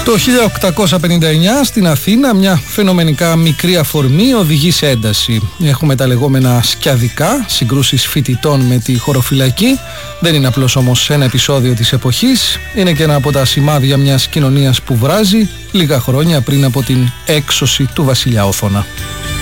Το 1859 στην Αθήνα μια φαινομενικά μικρή αφορμή οδηγεί σε ένταση. Έχουμε τα λεγόμενα σκιαδικά, συγκρούσεις φοιτητών με τη χωροφυλακή. Δεν είναι απλώς όμως ένα επεισόδιο της εποχής, είναι και ένα από τα σημάδια μιας κοινωνίας που βράζει λίγα χρόνια πριν από την έξωση του βασιλιά Όθωνα.